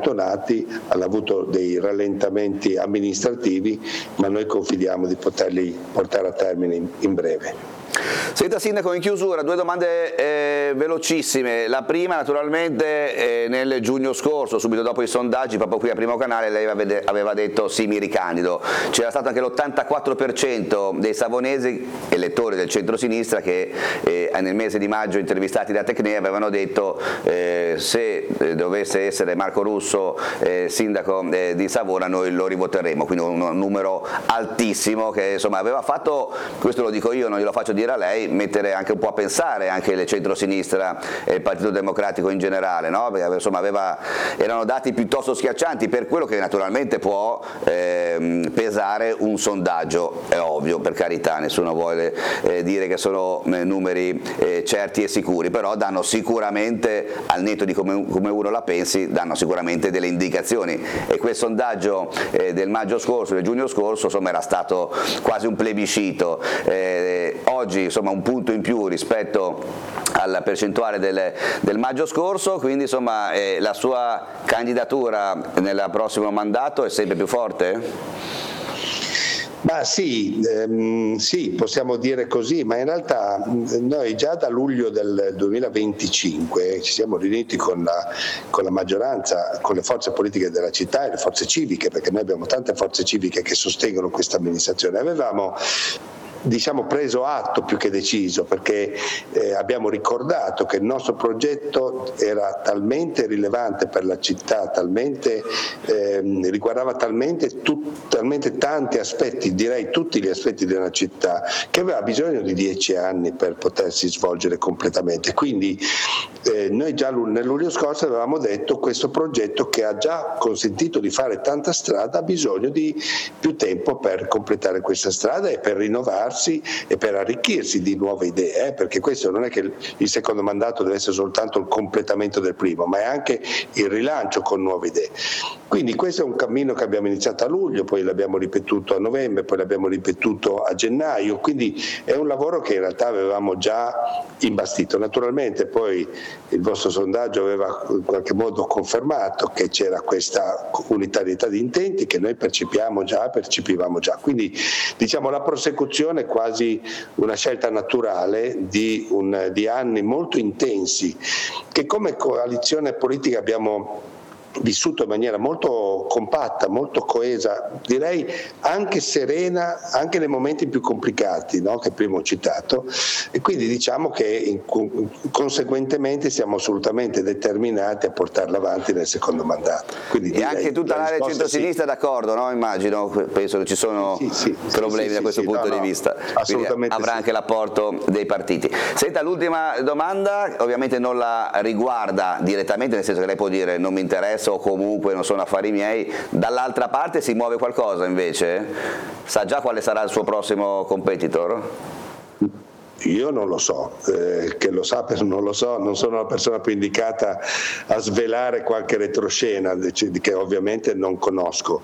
accantonati, hanno avuto dei rallentamenti amministrativi, ma noi confidiamo di poterli portare a termine in breve. Senta Sindaco, in chiusura 2 domande velocissime. La prima naturalmente nel giugno scorso, subito dopo i sondaggi, proprio qui a Primo Canale, lei aveva detto sì, mi ricandido. C'era stato anche l'84% dei savonesi, elettori del centro-sinistra, che nel mese di maggio intervistati da Tecnea avevano detto se dovesse essere Marco Russo sindaco di Savona noi lo rivoteremo, quindi un numero altissimo che insomma aveva fatto, questo lo dico io, non glielo faccio dire a lei, mettere anche un po' a pensare anche il centro-sinistra e il Partito Democratico in generale, no? Perché insomma erano dati piuttosto schiaccianti, per quello che naturalmente può pesare un sondaggio, è ovvio, per carità, nessuno vuole dire che sono numeri certi e sicuri, però danno sicuramente, al netto di come uno la pensi, danno sicuramente delle indicazioni, e quel sondaggio del maggio scorso, del giugno scorso, insomma era stato quasi un plebiscito. Oggi insomma un punto in più rispetto alla percentuale del maggio scorso, quindi insomma la sua candidatura nel prossimo mandato è sempre più forte? Ma sì, possiamo dire così, ma in realtà noi già da luglio del 2025 ci siamo riuniti con la maggioranza, con le forze politiche della città e le forze civiche, perché noi abbiamo tante forze civiche che sostengono questa amministrazione. Avevamo preso atto più che deciso, perché abbiamo ricordato che il nostro progetto era talmente rilevante per la città, riguardava talmente tanti aspetti, direi tutti gli aspetti della città, che aveva bisogno di 10 anni per potersi svolgere completamente. Quindi noi già nel luglio scorso avevamo detto questo progetto, che ha già consentito di fare tanta strada, ha bisogno di più tempo per completare questa strada e per rinnovarsi e per arricchirsi di nuove idee, perché questo non è che il secondo mandato deve essere soltanto il completamento del primo, ma è anche il rilancio con nuove idee. Quindi questo è un cammino che abbiamo iniziato a luglio, poi l'abbiamo ripetuto a novembre, poi l'abbiamo ripetuto a gennaio, quindi è un lavoro che in realtà avevamo già imbastito. Naturalmente poi il vostro sondaggio aveva in qualche modo confermato che c'era questa unitarietà di intenti che noi percepivamo già, quindi la prosecuzione è quasi una scelta naturale di anni molto intensi che come coalizione politica abbiamo vissuto in maniera molto compatta, molto coesa, direi anche serena, anche nei momenti più complicati, no? Che prima ho citato, e quindi diciamo che conseguentemente siamo assolutamente determinati a portarla avanti nel secondo mandato. Quindi e anche tutta l'area centro-sinistra, sì. D'accordo, no? Immagino, penso che ci sono problemi da questo punto di vista, assolutamente avrà anche l'apporto dei partiti. Senta, l'ultima domanda ovviamente non la riguarda direttamente, nel senso che lei può dire non mi interessa o comunque non sono affari miei, dall'altra parte si muove qualcosa invece? Sa già quale sarà il suo prossimo competitor? Io non lo so, che lo sappia non lo so, non sono la persona più indicata a svelare qualche retroscena che ovviamente non conosco,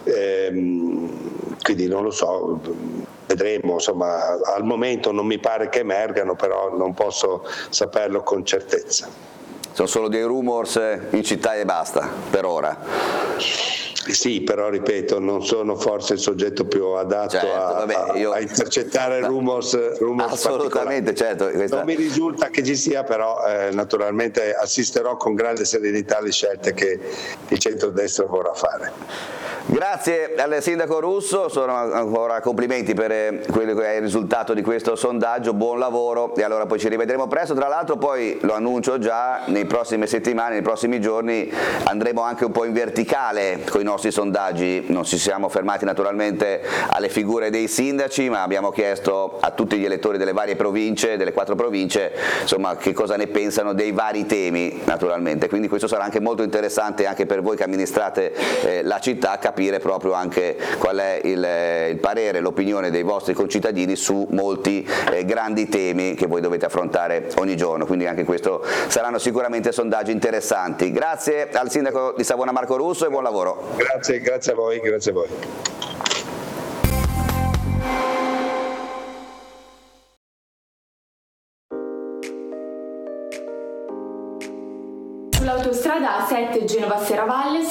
quindi non lo so, vedremo, insomma al momento non mi pare che emergano, però non posso saperlo con certezza. Sono solo dei rumors in città e basta, per ora. Sì, però ripeto, non sono forse il soggetto più adatto a intercettare rumors assolutamente, certo. Non mi risulta che ci sia, però naturalmente assisterò con grande serenità alle scelte che il centrodestra vorrà fare. Grazie al sindaco Russo, sono ancora complimenti per quello che è il risultato di questo sondaggio, buon lavoro, e allora poi ci rivedremo presto. Tra l'altro poi lo annuncio già, nei prossime settimane, nei prossimi giorni andremo anche un po' in verticale con i nostri sondaggi. Non ci siamo fermati naturalmente alle figure dei sindaci, ma abbiamo chiesto a tutti gli elettori delle varie province, delle 4 province, insomma che cosa ne pensano dei vari temi naturalmente, quindi questo sarà anche molto interessante anche per voi che amministrate la città, capire proprio anche qual è il parere, l'opinione dei vostri concittadini su molti grandi temi che voi dovete affrontare ogni giorno, quindi anche questo saranno sicuramente sondaggi interessanti. Grazie al sindaco di Savona Marco Russo e buon lavoro. Grazie a voi, grazie a voi. Sull'autostrada A7 Genova-Serravalle